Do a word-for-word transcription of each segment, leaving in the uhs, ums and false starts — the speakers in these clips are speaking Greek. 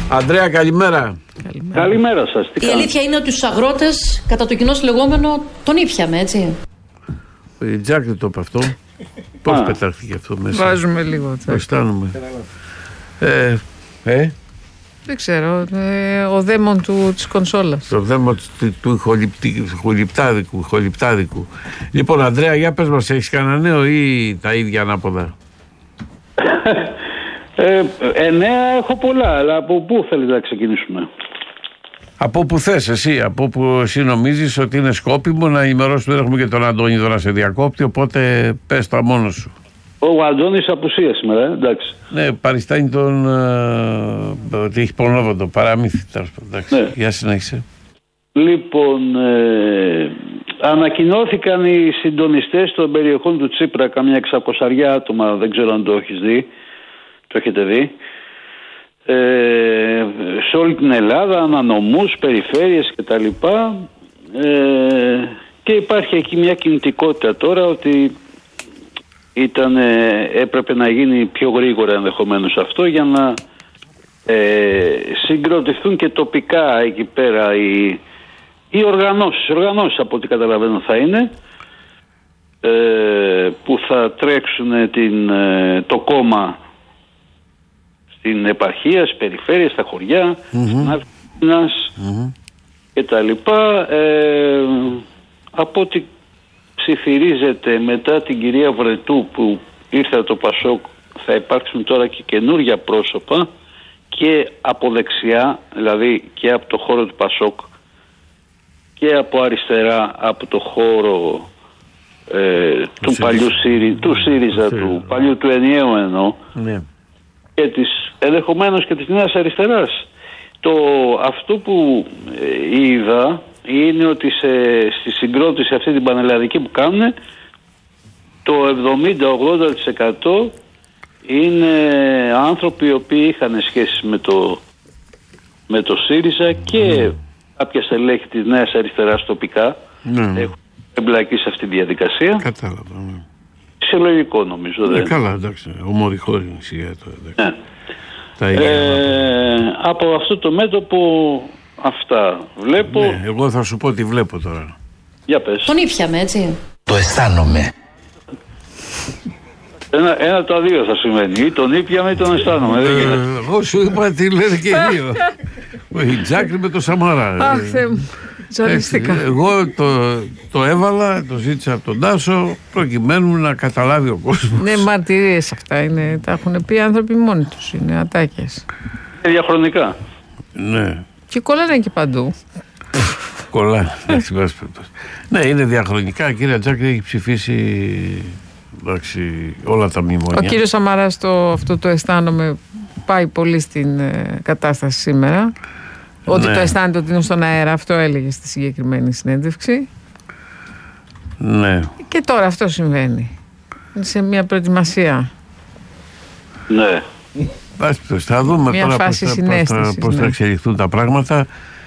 Αντρέα, καλημέρα. Καλημέρα, καλημέρα σας. Η αλήθεια είναι ότι τους αγρότες, κατά το κοινό λεγόμενο, τον ήπιαμε, έτσι. Η Τζάκρη το είπε αυτό. Πώς πετάχτηκε αυτό μέσα? Βάζουμε λίγο. Πώς αισθάνομαι. Ε, ε. Δεν ξέρω. Ε, ο δαίμον του, της κονσόλας. Το δαίμον του, του χολυπτάδικου, χολυπτάδικου. Λοιπόν, Αντρέα, για πες μας, έχεις κανένα νέο ή τα ίδια ανάποδα? ε, εννέα έχω πολλά, αλλά από πού θέλετε να ξεκινήσουμε? Από που θες εσύ, από που εσύ νομίζεις ότι είναι σκόπιμο να ενημερώσουμε. Δεν έχουμε και τον Αντώνη εδώ να σε διακόπτει, οπότε πες τα μόνος σου. Ο Αντώνης απουσία σήμερα, ε, εντάξει. Ναι, παριστάνει τον ε, ότι έχει πονόβοντο, παραμύθι. Εντάξει, ναι. Για συνέχισε. Λοιπόν, ε, ανακοινώθηκαν οι συντονιστές των περιοχών του Τσίπρα, καμιά εξακοσαριά άτομα, δεν ξέρω αν το έχεις δει, το έχετε δει. Ε, σε όλη την Ελλάδα, ανανομούς, περιφέρειες κτλ. Ε, και υπάρχει εκεί μια κινητικότητα τώρα ότι ήταν, έπρεπε να γίνει πιο γρήγορα ενδεχομένως αυτό για να ε, συγκροτηθούν και τοπικά εκεί πέρα οι, οι οργανώσεις, οργανώσεις από ό,τι καταλαβαίνω θα είναι, ε, που θα τρέξουν την, το κόμμα στην επαρχία, στις περιφέρειες, στα χωριά, mm-hmm. στην Αθήνας mm-hmm. και τα λοιπά. Ε, από ό,τι ψιθυρίζεται μετά την κυρία Βρετού που ήρθε το Πασόκ, θα υπάρξουν τώρα και καινούργια πρόσωπα και από δεξιά, δηλαδή και από το χώρο του Πασόκ και από αριστερά, από το χώρο ε, του παλιού ΣΥΡΙ, του ΣΥΡΙΖΑ, του παλιού του ενιαίου εννοώ, ναι. και της, ενδεχομένως και της Νέας Αριστεράς. Το, αυτό που ε, είδα είναι ότι σε, στη συγκρότηση αυτή την πανελλαδική που κάνουν, το εβδομήντα με ογδόντα τοις εκατό είναι άνθρωποι οι οποίοι είχαν σχέση με το, με το ΣΥΡΙΖΑ και mm. κάποια στελέχη της Νέας Αριστεράς τοπικά mm. έχουν εμπλακεί σε αυτή τη διαδικασία. Κατάλαβα. Ναι. Συλλογικό νομίζω. Ναι, δεν. Καλά, εντάξει. Ομορυχώς είναι σιγά τώρα. Ναι. Τα ίδια, ε, από αυτό το μέτωπο αυτά βλέπω. Ναι, εγώ θα σου πω τι βλέπω τώρα. Για πες. Τον ήπιαμε, έτσι. Το αισθάνομαι. Ένα, ένα το δύο θα σημαίνει. Ή τον ήπιαμε ή τον αισθάνομαι. Ε, εγώ σου είπα τι λένε και οι δύο. Η Τζάκρη με το Σαμαρά. Αχ, Θεέ μου. Εγώ το, το έβαλα, το ζήτησα από τον Τάσο προκειμένου να καταλάβει ο κόσμος. Ναι, μαρτυρίες αυτά είναι. Τα έχουν πει άνθρωποι μόνοι τους. Είναι ατάκες. Διαχρονικά. Ναι. Και κολλάνε και παντού. Κολλάνε. Ναι, είναι διαχρονικά. Κύριε Τζάκρη έχει ψηφίσει εντάξει, όλα τα μνημόνια. Ο κύριος Σαμαράς το, αυτό το αισθάνομαι πάει πολύ στην ε, κατάσταση σήμερα. Ότι ναι. το αισθάνεται ότι είναι στον αέρα, αυτό έλεγε στη συγκεκριμένη συνέντευξη. Ναι. Και τώρα αυτό συμβαίνει. Είναι σε μια προετοιμασία. Ναι. Θα δούμε μια τώρα πώς θα, πώς θα, πώς ναι. θα εξελιχθούν τα πράγματα.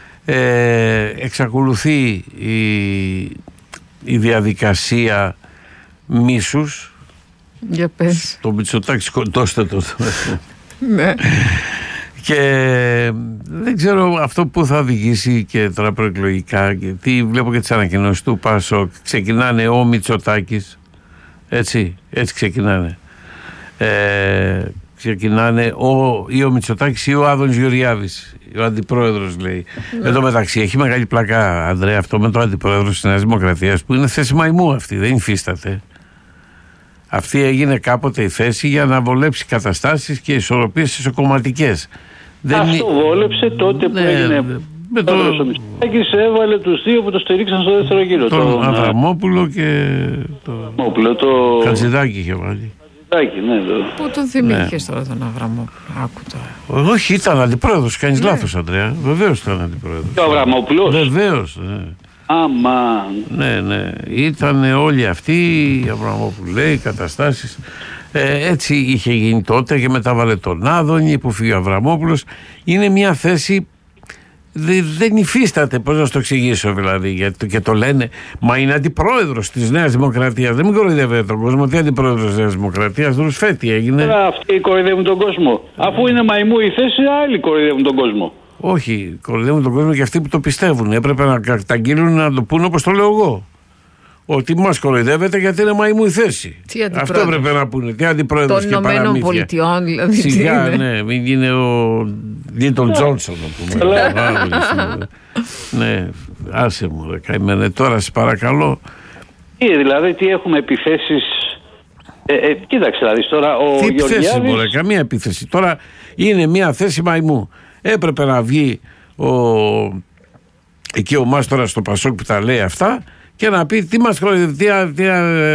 Ε, εξακολουθεί η, η διαδικασία μίσους. Για πες. Το Μητσοτάκη σκοτώστε το. Ναι. Και δεν ξέρω αυτό που θα οδηγήσει και τώρα προεκλογικά. Τι βλέπω και τις ανακοινώσεις του Πασόκ. Ξεκινάνε ο Μητσοτάκης. Έτσι, έτσι ξεκινάνε. Ε, ξεκινάνε ο, ή ο Μητσοτάκης ή ο Άδωνης Γεωργιάδης. Ο αντιπρόεδρος λέει. Ναι. Εδώ μεταξύ έχει μεγάλη πλακά, Ανδρέα, αυτό με το αντιπρόεδρο της Νέας Δημοκρατίας που είναι θέση μαϊμού αυτή, δεν υφίσταται. Αυτή έγινε κάποτε η θέση για να βολέψει καταστάσεις και ισορροπίες ισοκομματικές. Αυτό δεν... βόλεψε τότε που ναι, έγινε. Με το... Ο Μητσοτάκης έβαλε τους δύο που το στηρίξαν στο δεύτερο γύρο. Τον το... Αβραμόπουλο και το... το... Χατζηδάκη είχε βάλει. Ναι, το... Πού τον θυμήθηκες ναι. τώρα τον Αβραμόπουλο? Άκου τώρα. Όχι, ήταν αντιπρόεδρος. Κάνεις ναι. λάθος, Ανδρέα. Βεβαίως ήταν αντιπρόεδρος. Και ο Αβραμόπουλος. Βεβαίως. Ναι. Άμα. Ναι, ναι. Ήταν όλοι αυτοί οι Αβραμόπουλοι, λέει, καταστάσεις. Ε, έτσι είχε γίνει τότε και μετά βάλε τον Άδωνη που φύγει ο Αβραμόπουλος. Είναι μια θέση Δε, δεν υφίσταται, πώς να σου το εξηγήσω δηλαδή. Γιατί, και το λένε, μα είναι αντιπρόεδρος της Νέας Δημοκρατίας. Δεν μην κοροϊδεύετε τον κόσμο. Τι αντιπρόεδρος της Νέας Δημοκρατίας, Ρουσφέτη έγινε. Τώρα αυτοί κοροϊδεύουν τον κόσμο. Αφού είναι μαϊμού η θέση, άλλοι κοροϊδεύουν τον κόσμο. Όχι, κοροϊδεύουν τον κόσμο και αυτοί που το πιστεύουν. Έπρεπε να καταγγείλουν, να το πούνε όπως το λέω εγώ. Ότι μας κοροϊδεύετε γιατί είναι μαϊμού η θέση. Αυτό έπρεπε να πούνε. Τι αντιπρόεδρος και παραμύθια. Των Ηνωμένων Πολιτειών, δηλαδή. Σιγά, ναι, μην γίνει ο Λίτον Τζόνσον, να πούμε. Ναι, άσε μου, ρε καημένε. Τώρα, σε παρακαλώ. Τι, δηλαδή, τι έχουμε επιθέσεις. Ε, ε, κοίταξε, δηλαδή, τώρα ο τι Γεωργιάδης... επιθέση, μωρέ, καμία επίθεση. Τώρα είναι μια θέση μαϊμού. Έπρεπε να βγει ο... εκεί ο Μάστορας στο Πασόκ που τα λέει αυτά και να πει τι μας κοροϊδεύει, τι, τι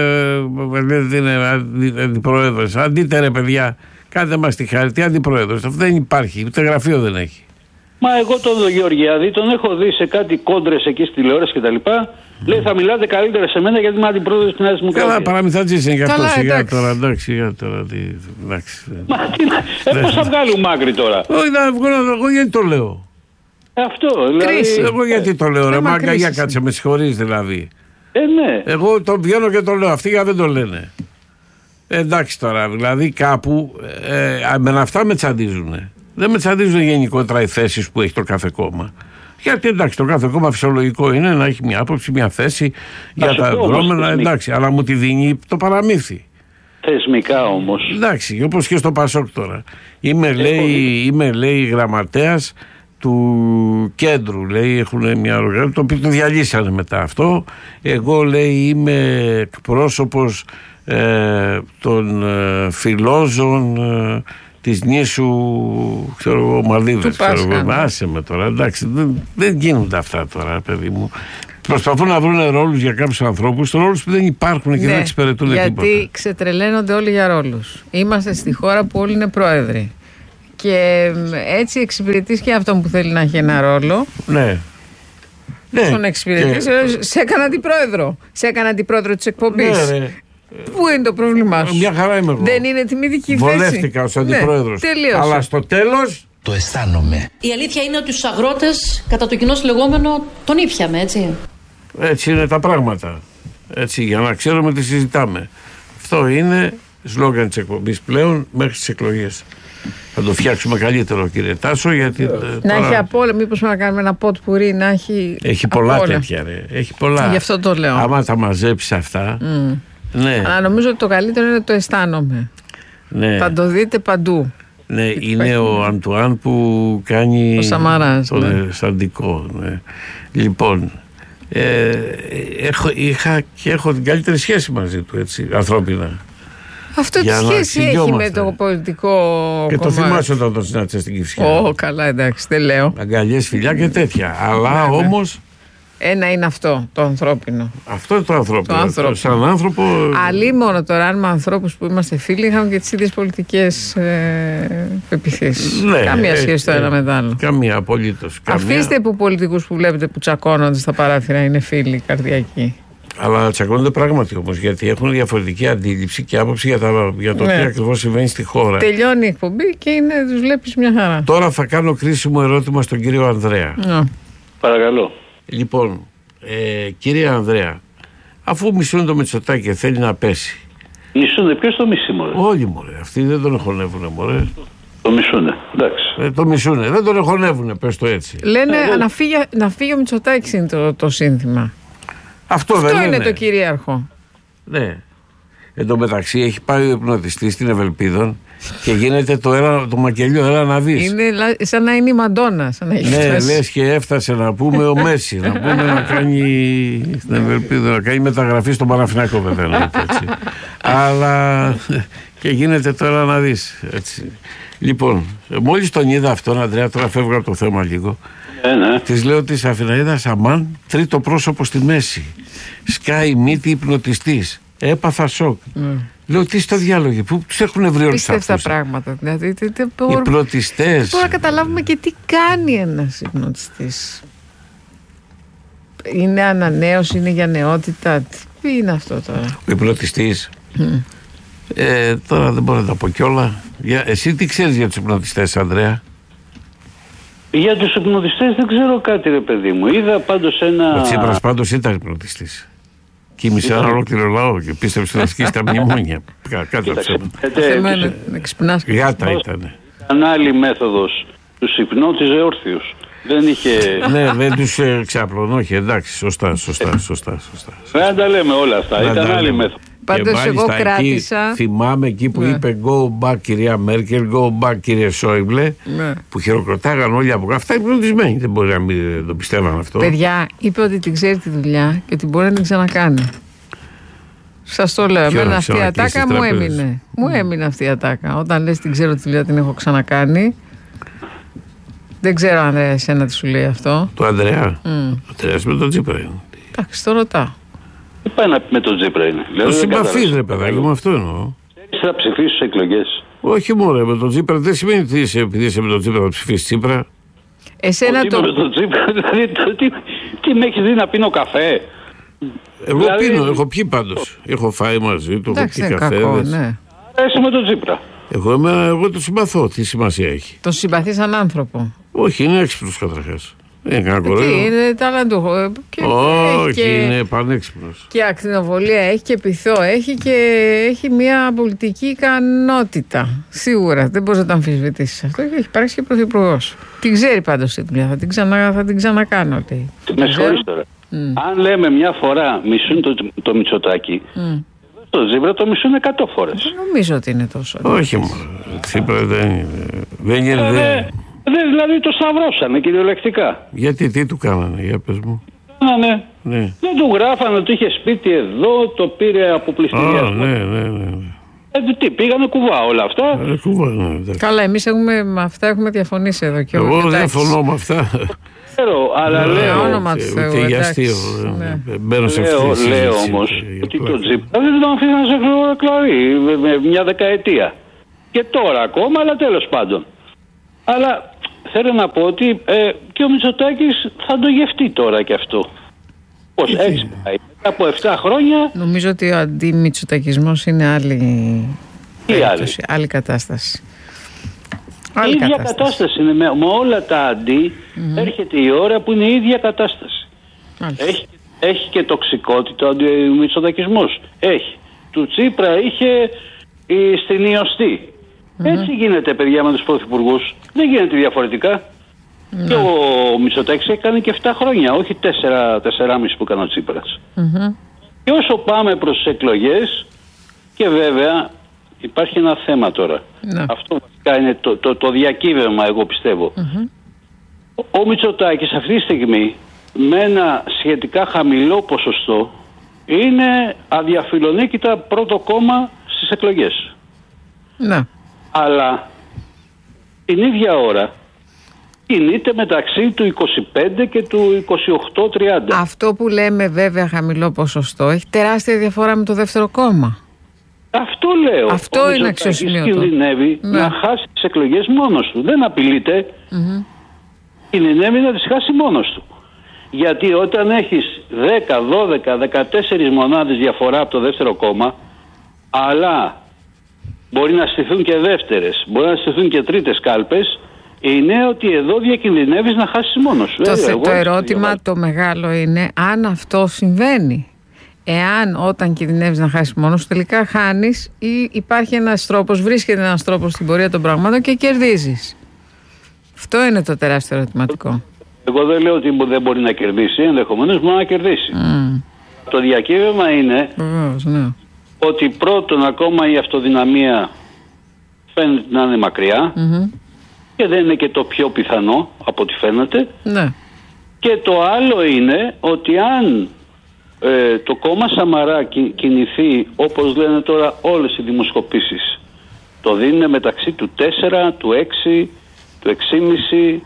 είναι αντιπρόεδρος. Αντίτε ρε παιδιά, κάντε μας τη χάρη, τι αντιπρόεδρος. Αυτό δεν υπάρχει, ούτε γραφείο δεν έχει. Μα εγώ τον Γεωργιάδη τον έχω δει σε κάτι κόντρες εκεί στη τηλεόραση και τα λοιπά. Mm. Λέει θα μιλάτε καλύτερα σε μένα γιατί είμαι αντιπρόεδρος της Νέας Δημοκρατίας. Καλά, παραμυθάτζης είναι και αυτό. Σιγά τώρα, εντάξει, για τώρα. Εντάξει. Μα τι να. Ε, πώς θα βγάλουμε άκρη τώρα. Όχι, να βγω εγώ γιατί το λέω. Αυτό, δηλαδή. Εγώ γιατί το λέω, ρε μάγκα, για κάτσε, με συγχωρείς δηλαδή. Ε, ναι. Εγώ το βγαίνω και το λέω, αυτοί για δεν το λένε. Ε, εντάξει τώρα, δηλαδή κάπου ε, με αυτά με τσαντίζουν. Δεν με τσαντίζουν γενικότερα οι θέσεις που έχει το κάθε κόμμα. Γιατί εντάξει, το κάθε κόμμα φυσιολογικό είναι να έχει μια άποψη, μια θέση για τα δρόμενα, εντάξει, αλλά μου τη δίνει το παραμύθι. Θεσμικά όμως. Εντάξει, όπως και στο Πασόκ τώρα. Είμαι, λέει, είμαι λέει γραμματέας του κέντρου, λέει, έχουν μια οργάνωση, το οποίο το διαλύσανε μετά αυτό. Εγώ, λέει, είμαι εκπρόσωπος ε, των ε, φιλόζων ε, της νήσου, ξέρω εγώ, Μαλδίβες. Άσε με τώρα, εντάξει, δεν, δεν γίνονται αυτά τώρα, παιδί μου. Προσπαθούν να βρουν ρόλους για κάποιους ανθρώπους, ρόλους που δεν υπάρχουν και ναι, δεν εξυπηρετούν γιατί τίποτα. Γιατί ξετρελαίνονται όλοι για ρόλους. Είμαστε στη χώρα που όλοι είναι πρόεδροι. Και έτσι εξυπηρετείς και αυτόν που θέλει να έχει ένα ρόλο. Ναι. Ναι. Τον εξυπηρετείς. Και... Σε έκανα αντιπρόεδρο. Σε έκανα αντιπρόεδρο της εκπομπής. Ναι, ναι. Πού είναι το πρόβλημά σου? Μια χαρά είμαι εγώ. Δεν είναι τιμητική θέση. Βολεύτηκα ως αντιπρόεδρος. Ναι, τελείωσε. Αλλά στο τέλος το αισθάνομαι. Η αλήθεια είναι ότι τους αγρότες, κατά το κοινό λεγόμενο, τον ήπιαμε, έτσι. Έτσι είναι τα πράγματα. Έτσι, για να ξέρουμε τι συζητάμε. Αυτό είναι σλόγγαν της εκπομπής πλέον μέχρι τις εκλογές. Θα το φτιάξουμε καλύτερο, κύριε Τάσο, γιατί. Να τώρα... έχει από όλα. Μήπως να κάνουμε ένα ποτ πουρί, να έχει. Έχει πολλά τέτοια, ρε. Έχει πολλά. Γι' αυτό το λέω. Άμα τα μαζέψει αυτά. Mm. Ναι. Αλλά νομίζω ότι το καλύτερο είναι το αισθάνομαι. Ναι. Θα το δείτε παντού. Ναι, είναι ο Αντουάν που κάνει. Ο Σαμαράς. Το ναι. Σαντικό. Ναι. Λοιπόν. Ε, έχω, είχα και έχω την καλύτερη σχέση μαζί του, έτσι, ανθρώπινα. Αυτό τι σχέση έχει με το πολιτικό και κομμάτι? Το θυμάσαι όταν τον συνάντησα στην Κυφσιά. Ω, oh, καλά, εντάξει, δεν λέω. Αγκαλιές, φιλιά και τέτοια. Αλλά όμως. Ένα είναι αυτό, το ανθρώπινο. Αυτό είναι το ανθρώπινο. Το άνθρωπο. Σαν άνθρωπο. Αλλή μόνο τώρα, αν με ανθρώπους που είμαστε φίλοι είχαμε και τις ίδιες πολιτικές ε, πεπιθήσεις. Ναι, καμία ε, σχέση το ε, ένα με το άλλο. Καμία, απολύτως. Αφήστε που πολιτικούς που βλέπετε που τσακώνονται στα παράθυρα είναι φίλοι καρδιακοί. Αλλά τσακώνονται πράγματι όμως, γιατί έχουν διαφορετική αντίληψη και άποψη για, τα, για το ναι. τι ακριβώς συμβαίνει στη χώρα. Τελειώνει η εκπομπή και είναι, τους βλέπεις μια χαρά. Τώρα θα κάνω κρίσιμο ερώτημα στον κύριο Ανδρέα. Ναι. Παρακαλώ. Λοιπόν, ε, κύριε Ανδρέα, αφού μισούν το Μητσοτάκη και θέλει να πέσει. Μισούνε, ποιος το μισεί, μωρέ? Όλοι, μωρέ, αυτοί δεν τον εχωνεύουνε, μωρέ. Το μισούνε, εντάξει. Ε, το μισούνε, δεν τον εχωνεύουνε, πες το έτσι. Λένε ε, να, φύγει, να φύγει ο Μητσοτάκης είναι το, το σύνθημα. Αυτό, Αυτό δεν είναι είναι το κυρίαρχο. Ναι. Εν τω μεταξύ έχει πάει ο υπνοτιστής στην Ευελπίδων και γίνεται το, ένα, το μακελιό, έλα να δεις. Είναι σαν να είναι η Μαντόνα. Σαν να ναι, φτάσει. Λες και έφτασε να πούμε ο Μέση, να πούμε να κάνει στην Ευελπίδων, να κάνει μεταγραφή στον Παναθηναϊκό βέβαια. Έτσι. Αλλά και γίνεται το έλα να δεις. Έτσι. Λοιπόν, μόλις τον είδα αυτόν, Ανδρέα, τώρα φεύγω από το θέμα λίγο. Ε, ναι. Της λέω της Αφιναίδας αμάν, τρίτο πρόσωπο στη μέση. Σκάει μύτη υπνοτιστής. Έπαθα σοκ. Mm. Λέω τι στο διάλογο, πού τους έχουν βρει όλους αυτούς. Πίστευτα πράγματα. Δηλαδή, τε, τε, οι υπνοτιστές. Τώρα καταλάβουμε και τι κάνει ένας υπνοτιστής. Είναι ανανέωση, είναι για νεότητα. Τι είναι αυτό τώρα? Ο υπνοτιστής. Mm. Ε, τώρα δεν μπορώ να τα πω κιόλα. Για, εσύ τι ξέρεις για τους υπνοτιστές, Ανδρέα? Για τους υπνοτιστές δεν ξέρω κάτι, ρε παιδί μου. Είδα πάντως ένα... Ο Τσίπρας πάντως ήταν υπνοτιστής. Κοίμησε ένα ολόκληρο λαό και πίστεψε να σκίσει τα μνημόνια. Κάτι ψέματα. Ξυπνάς. Γάτα ήταν. Ήταν άλλη μέθοδος. Τους υπνότιζε όρθιους. Δεν είχε... Ναι, δεν τους ξάπλωνε. Όχι, εντάξει, σωστά, σωστά, σωστά. Δεν τα λέμε όλα αυτά. Ήταν άλλη μέθοδος. Πάντως εγώ κράτησα. Εκεί, θυμάμαι εκεί που ναι. είπε go back κυρία Μέρκελ, go back κύριε Σόιμπλε, ναι. που χειροκροτάγαν όλοι από αυτά. Είναι υπνοτισμένοι. Δεν μπορεί να μην το πιστεύαν αυτό. Παιδιά, είπε ότι την ξέρει τη δουλειά και ότι μπορεί να την ξανακάνει. Σας το λέω. Εμένα αυτή η ατάκα μου έμεινε. Mm. Μου έμεινε αυτή η ατάκα. Όταν λες την ξέρω τη δουλειά, την έχω ξανακάνει. Δεν ξέρω, Ανδρέα, εσένα τι σου λέει αυτό. Το Ανδρέα. Mm. Ο Ανδρέας με τον Τσίπρα είναι. Εντάξει, το ρωτάω. Τι πάει να πει με τον Τσίπρα είναι. Το συμπαθείς, ρε παιδάκι μου, αυτό εννοώ. Θα ψηφίσει στις εκλογές. Όχι μόνο με τον Τσίπρα, δεν σημαίνει ότι είσαι, επειδή είσαι με τον Τσίπρα θα ψηφίσει Τσίπρα. Εσένα το. Με τον Τσίπρα, δηλαδή, τι, τι με έχει δει να πίνω καφέ. Εγώ δηλαδή... πίνω, έχω πιει πάντως. Έχω φάει μαζί του, έχω πιει καφέδες. Ναι. Είσαι με τον Τσίπρα. Εγώ, εμένα, εγώ το συμπαθώ, τι σημασία έχει. Τον συμπαθεί σαν άνθρωπο. Όχι, είναι έξυπνος καταρχάς. Είναι κανένα κοροϊδό. Είναι ταλαντούχο. Όχι, και... είναι πανέξυπνος. Και ακτινοβολία έχει και πειθό έχει και έχει μια πολιτική ικανότητα. Σίγουρα δεν μπορεί να το αμφισβητήσει αυτό. Έχει υπάρξει και πρωθυπουργός. Την ξέρει πάντως τη δουλειά. Θα την, ξανα, θα την ξανακάνω. Λέει. Με συγχωρείς τώρα. Mm. Αν λέμε μια φορά μισούν το, το Μητσοτάκη, mm. το Τσίπρα το μισούν εκατό φορές. Δεν νομίζω ότι είναι τόσο. Όχι μόνο. Τσίπρα δεν είναι. Δεν είναι. Δεν... Δεν, δηλαδή το σταυρώσανε κυριολεκτικά. Γιατί, τι του κάνανε, για πες μου. Κάνανε. Ναι. Δεν του γράφανε ότι είχε σπίτι εδώ, το πήρε από πληστηριασμό. Oh, ναι, ναι, ναι. Ε, τι, πήγανε κουβά όλα αυτά. Ε, κουβά, ναι. Καλά, εμείς έχουμε, με αυτά έχουμε διαφωνήσει εδώ. Και εγώ δεν διαφωνώ με αυτά. Ξέρω, αλλά λέω. Όνομα του Θεού. Ούτε για αστείο. Μπαίνω σε αυτή τη συζήτηση. Λέω όμως ότι το Τσίπρα δεν τον αφήνει να σε εκλογεί με μια δεκαετία. Και τώρα ακόμα, αλλά τέλος πάντων. Αλλά θέλω να πω ότι ε, και ο Μητσοτάκης θα το γευτεί τώρα και αυτό. Πώς έτσι πάει. Μετά από επτά χρόνια... Νομίζω ότι ο αντιμητσοτακισμός είναι άλλη, περίπτωση, άλλη? άλλη κατάσταση. Η ίδια κατάσταση, κατάσταση είναι. Με, με όλα τα αντί mm-hmm. έρχεται η ώρα που είναι η ίδια κατάσταση. Έχει, έχει και τοξικότητα ο αντιμητσοτακισμός. Έχει. Του Τσίπρα είχε η, στην Ιωστή. Mm-hmm. Έτσι γίνεται, παιδιά, με τους πρωθυπουργούς. Δεν γίνεται διαφορετικά. Mm-hmm. Και ο Μητσοτάκης έκανε και επτά χρόνια, όχι τέσσερα, τεσσεράμισι που έκανε ο Τσίπρας. Mm-hmm. Και όσο πάμε προς τις εκλογές, και βέβαια υπάρχει ένα θέμα τώρα. Mm-hmm. Αυτό βασικά είναι το, το, το διακύβευμα, εγώ πιστεύω. Mm-hmm. Ο, ο Μητσοτάκης αυτή τη στιγμή, με ένα σχετικά χαμηλό ποσοστό, είναι αδιαφιλονίκητα πρώτο κόμμα στις εκλογές. Ναι. Αλλά την ίδια ώρα κινείται μεταξύ του είκοσι πέντε και του είκοσι οκτώ τριάντα. Αυτό που λέμε βέβαια χαμηλό ποσοστό έχει τεράστια διαφορά με το δεύτερο κόμμα. Αυτό λέω. Αυτό ο είναι αξιοσημείωτο. Κινδυνεύει ναι. να χάσει τις εκλογές μόνος του. Δεν απειλείται. Mm-hmm. Κινδυνεύει να τις χάσει μόνος του. Γιατί όταν έχεις δέκα, δώδεκα, δεκατέσσερις μονάδες διαφορά από το δεύτερο κόμμα, αλλά μπορεί να στηθούν και δεύτερες, μπορεί να στηθούν και τρίτες κάλπες, είναι ότι εδώ διακινδυνεύεις να χάσεις μόνος σου. Το, ε, το ερώτημα το μεγάλο είναι αν αυτό συμβαίνει. Εάν όταν κινδυνεύεις να χάσεις μόνος σου τελικά χάνεις ή υπάρχει ένας τρόπος, βρίσκεται ένας τρόπος στην πορεία των πραγμάτων και κερδίζεις. Αυτό είναι το τεράστιο ερωτηματικό. Εγώ δεν λέω ότι δεν μπορεί να κερδίσει, ενδεχομένως μπορεί να κερδίσει. Mm. Το διακύβευμα είναι Βεβαίως, ναι. ότι πρώτον ακόμα η αυτοδυναμία φαίνεται να είναι μακριά mm-hmm. και δεν είναι και το πιο πιθανό από ό,τι φαίνεται. Ναι. Και το άλλο είναι ότι αν ε, το κόμμα Σαμαρά κινηθεί όπως λένε τώρα όλες οι δημοσκοπήσεις, το δίνουν μεταξύ του τέσσερα, του έξι, του έξι κόμμα πέντε,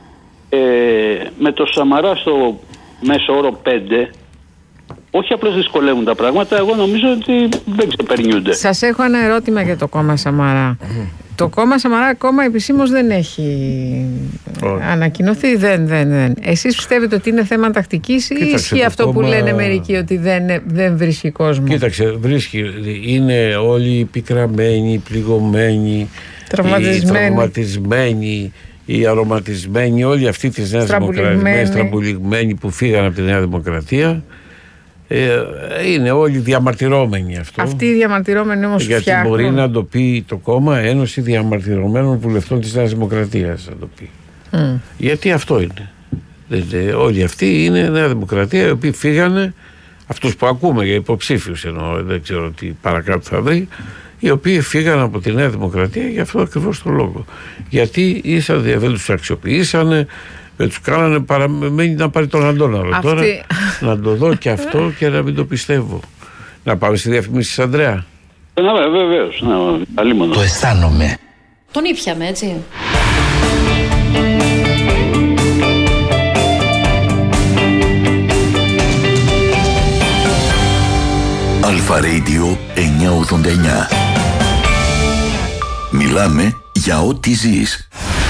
ε, με το Σαμαρά στο μέσο όρο πέντε, όχι απλώς δυσκολεύουν τα πράγματα, εγώ νομίζω ότι δεν ξεπερνιούνται. Σας έχω ένα ερώτημα για το κόμμα Σαμαρά. Mm. Το κόμμα Σαμαρά ακόμα επισήμως δεν έχει oh. ανακοινωθεί. Δεν, δεν, δεν. Εσείς πιστεύετε ότι είναι θέμα τακτικής ή ισχύει αυτό κόμμα... που λένε μερικοί ότι δεν, δεν βρίσκει κόσμο? Κοίταξε, βρίσκει. Είναι όλοι πικραμένοι, πληγωμένοι, τραυματισμένοι. τραυματισμένοι. οι αρωματισμένοι, όλοι αυτοί της Νέας Δημοκρατίας, στραμπουλιγμένοι που φύγαν από τη Νέα Δημοκρατία, ε, είναι όλοι διαμαρτυρόμενοι αυτό. Αυτοί οι διαμαρτυρόμενοι όμως γιατί φτιάχνουν. Μπορεί να το πει το κόμμα Ένωση Διαμαρτυρωμένων Βουλευτών της Νέας Δημοκρατίας, να το πει. Mm. Γιατί αυτό είναι. Δηλαδή, όλοι αυτοί είναι Νέα Δημοκρατία, οι οποίοι φύγανε, αυτούς που ακούμε για υποψήφιους εννοώ, δεν ξέρω τι παρακάτω θα βρει, οι οποίοι φύγαν από τη Νέα Δημοκρατία για αυτό ακριβώς το λόγο. Γιατί ήσαν, δεν τους αξιοποιήσανε, δεν τους κάνανε, παραμένει να πάρει τον Αντώναλο. Αυτή... Τώρα να το δω και αυτό και να μην το πιστεύω. Να πάμε στη διαφημίσεις, Ανδρέα. Ναι, βεβαίως. Ναι, το αισθάνομαι. Τον ήπιαμε, έτσι. Αλφα Radio εννιακόσια ογδόντα εννιά. Μιλάμε για ό,τι ζεις.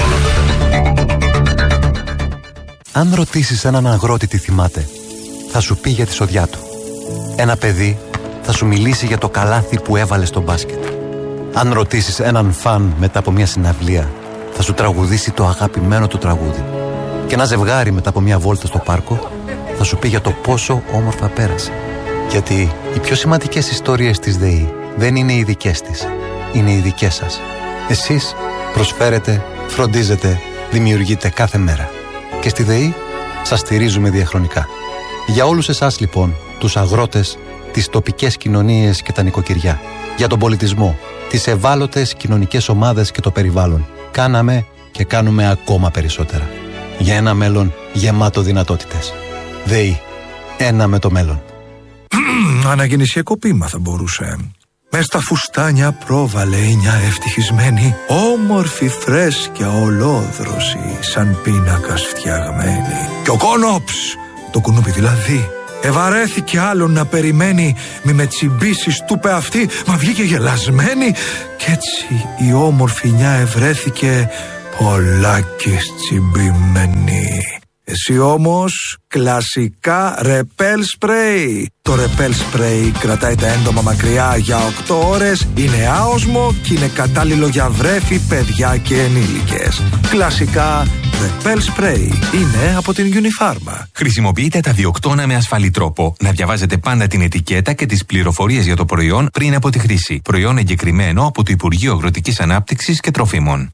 Αν ρωτήσεις έναν αγρότη τι θυμάται, θα σου πει για τη σοδιά του. Ένα παιδί θα σου μιλήσει για το καλάθι που έβαλε στο μπάσκετ. Αν ρωτήσεις έναν φαν μετά από μια συναυλία, θα σου τραγουδήσει το αγαπημένο του τραγούδι. Και ένα ζευγάρι μετά από μια βόλτα στο πάρκο θα σου πει για το πόσο όμορφα πέρασε. Γιατί οι πιο σημαντικές ιστορίες της ΔΕΗ δεν είναι οι δικές της, είναι οι δικές σας. Εσείς προσφέρετε, φροντίζετε, δημιουργείτε κάθε μέρα. Και στη ΔΕΗ σας στηρίζουμε διαχρονικά. Για όλους εσάς λοιπόν, τους αγρότες, τις τοπικές κοινωνίες και τα νοικοκυριά, για τον πολιτισμό, τις ευάλωτες κοινωνικές ομάδες και το περιβάλλον, κάναμε και κάνουμε ακόμα περισσότερα. Για ένα μέλλον γεμάτο δυνατότητες. ΔΕΗ. Ένα με το μέλλον. Αναγεννησιακό ποίημα θα μπορούσε. Μες στα φουστάνια πρόβαλε μια ευτυχισμένη, όμορφη φρέσκια ολόδρωση, σαν πίνακας φτιαγμένη. Και ο Κόνοψ, το κουνούπι δηλαδή, ευαρέθηκε άλλον να περιμένει, μη με τσιμπήσεις του πε αυτή, μα βγήκε γελασμένη. Κι έτσι η όμορφη νιά ευρέθηκε πολλάκις τσιμπημένη. Εσύ όμως κλασικά ρεπέλ σπρέι. Το ρεπέλ σπρέι κρατάει τα έντομα μακριά για οκτώ ώρες, είναι άοσμο και είναι κατάλληλο για βρέφη, παιδιά και ενήλικες. Κλασικά ρεπέλ σπρέι είναι από την Unifarma. Χρησιμοποιείτε τα διοκτώνα με ασφαλή τρόπο. Να διαβάζετε πάντα την ετικέτα και τις πληροφορίες για το προϊόν πριν από τη χρήση. Προϊόν εγκεκριμένο από το Υπουργείο Αγροτικής Ανάπτυξης και Τροφίμων.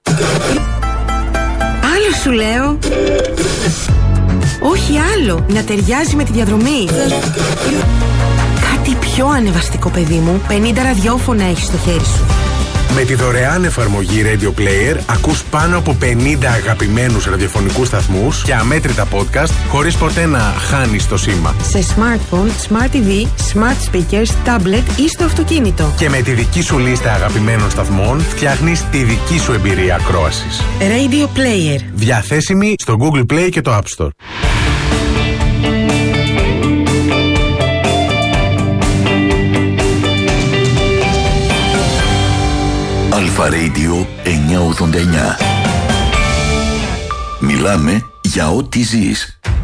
Άλλο σου λέω. Όχι άλλο, να ταιριάζει με τη διαδρομή. Κάτι πιο ανεβαστικό, παιδί μου. πενήντα ραδιόφωνα έχεις στο χέρι σου. Με τη δωρεάν εφαρμογή Radio Player ακούς πάνω από πενήντα αγαπημένους ραδιοφωνικούς σταθμούς και αμέτρητα podcast χωρίς ποτέ να χάνεις το σήμα. Σε smartphone, smart τι βι, smart speakers, tablet ή στο αυτοκίνητο. Και με τη δική σου λίστα αγαπημένων σταθμών φτιάχνεις τη δική σου εμπειρία ακρόασης. Radio Player. Διαθέσιμη στο Google Play και το App Store. Αλφα Radio εννιακόσια ογδόντα εννιά. Μιλάμε για ό,τι ζεις.